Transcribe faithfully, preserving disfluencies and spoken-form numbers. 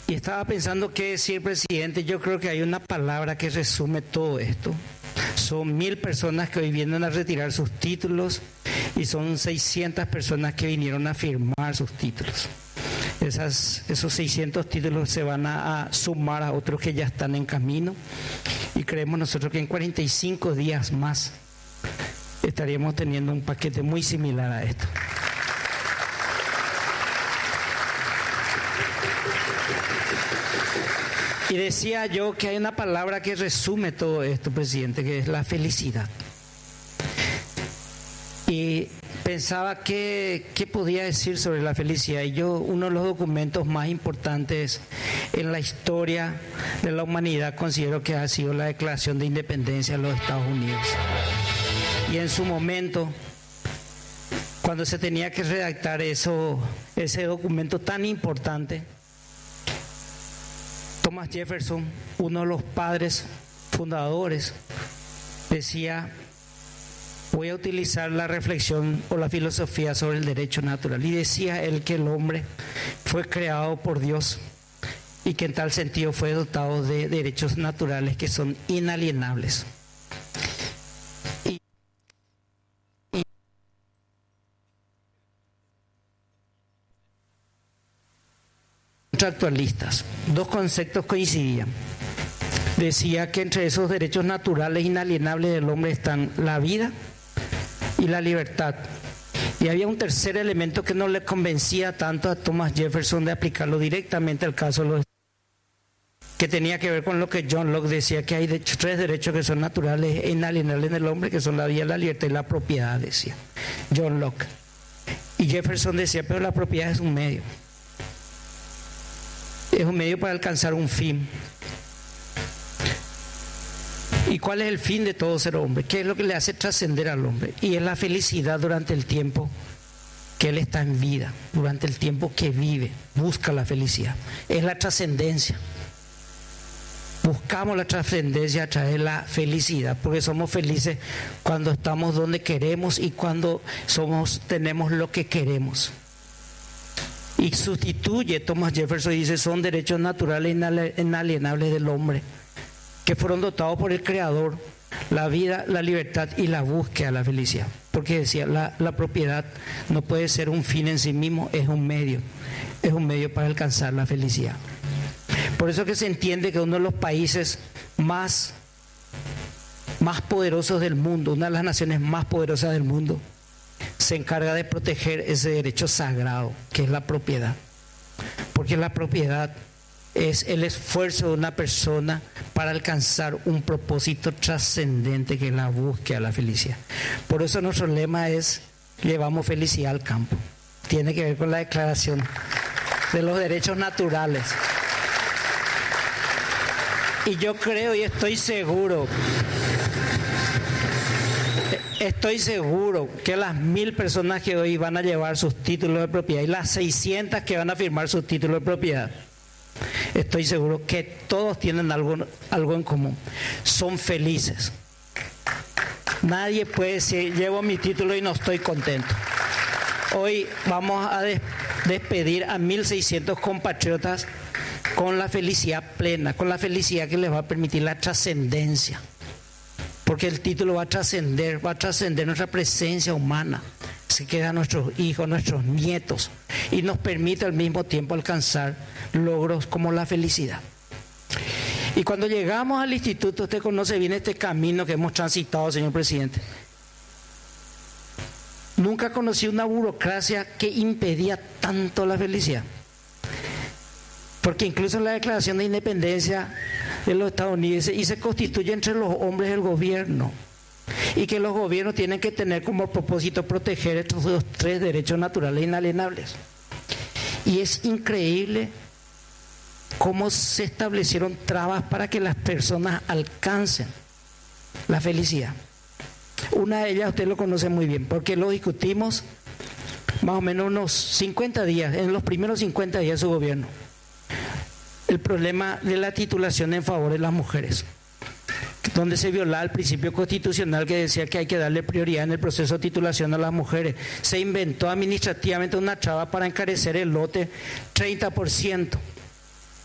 Y estaba pensando qué decir, presidente. Yo creo que hay una palabra que resume todo esto. Son mil personas que hoy vienen a retirar sus títulos y son seiscientas personas que vinieron a firmar sus títulos. Esas, esos seiscientos títulos se van a, a sumar a otros que ya están en camino, y creemos nosotros que en cuarenta y cinco días más estaríamos teniendo un paquete muy similar a esto. Y decía yo que hay una palabra que resume todo esto, presidente, que es la felicidad. Y pensaba qué, qué podía decir sobre la felicidad. Y yo, uno de los documentos más importantes en la historia de la humanidad, considero que ha sido la Declaración de Independencia de los Estados Unidos. Y en su momento, cuando se tenía que redactar eso, ese documento tan importante, Thomas Jefferson, uno de los padres fundadores, decía: voy a utilizar la reflexión o la filosofía sobre el derecho natural. Y decía él que el hombre fue creado por Dios y que en tal sentido fue dotado de derechos naturales que son inalienables. Y, y contractualistas, dos conceptos coincidían. Decía que entre esos derechos naturales inalienables del hombre están la vida y la libertad. Y había un tercer elemento que no le convencía tanto a Thomas Jefferson de aplicarlo directamente al caso de los que tenía que ver con lo que John Locke decía, que hay de hecho tres derechos que son naturales e inalienables en el hombre, que son la vida, la libertad y la propiedad, decía John Locke. Y Jefferson decía, pero la propiedad es un medio. Es un medio para alcanzar un fin. ¿Y cuál es el fin de todo ser hombre? ¿Qué es lo que le hace trascender al hombre? Y es la felicidad durante el tiempo que él está en vida, durante el tiempo que vive, busca la felicidad. Es la trascendencia. Buscamos la trascendencia a través de la felicidad, porque somos felices cuando estamos donde queremos y cuando somos, tenemos lo que queremos. Y sustituye, Thomas Jefferson dice, son derechos naturales e inalienables del hombre, que fueron dotados por el Creador, la vida, la libertad y la búsqueda de la felicidad. Porque decía, la, la propiedad no puede ser un fin en sí mismo, es un medio, es un medio para alcanzar la felicidad. Por eso que se entiende que uno de los países más, más poderosos del mundo, una de las naciones más poderosas del mundo, se encarga de proteger ese derecho sagrado que es la propiedad. Porque la propiedad es el esfuerzo de una persona para alcanzar un propósito trascendente que es la búsqueda de la felicidad. Por eso nuestro lema es: llevamos felicidad al campo. Tiene que ver con la Declaración de los Derechos Naturales. Y yo creo y estoy seguro, estoy seguro que las mil personas que hoy van a llevar sus títulos de propiedad y las seiscientas que van a firmar sus títulos de propiedad, estoy seguro que todos tienen algo, algo en común. Son felices. Nadie puede decir, llevo mi título y no estoy contento. Hoy vamos a des- despedir a mil seiscientos compatriotas con la felicidad plena, con la felicidad que les va a permitir la trascendencia. Porque el título va a trascender, va a trascender nuestra presencia humana. Se quedan nuestros hijos, nuestros nietos, y nos permite al mismo tiempo alcanzar logros como la felicidad. Y cuando llegamos al instituto, usted conoce bien este camino que hemos transitado, señor presidente. Nunca conocí una burocracia que impedía tanto la felicidad. Porque incluso en la Declaración de Independencia de los Estados Unidos y se constituye entre los hombres el gobierno, y que los gobiernos tienen que tener como propósito proteger estos dos, tres derechos naturales inalienables. Y es increíble cómo se establecieron trabas para que las personas alcancen la felicidad. Una de ellas usted lo conoce muy bien, porque lo discutimos más o menos unos cincuenta días, en los primeros cincuenta días de su gobierno. El problema de la titulación en favor de las mujeres, donde se violaba el principio constitucional que decía que hay que darle prioridad en el proceso de titulación a las mujeres. Se inventó administrativamente una traba para encarecer el lote treinta por ciento.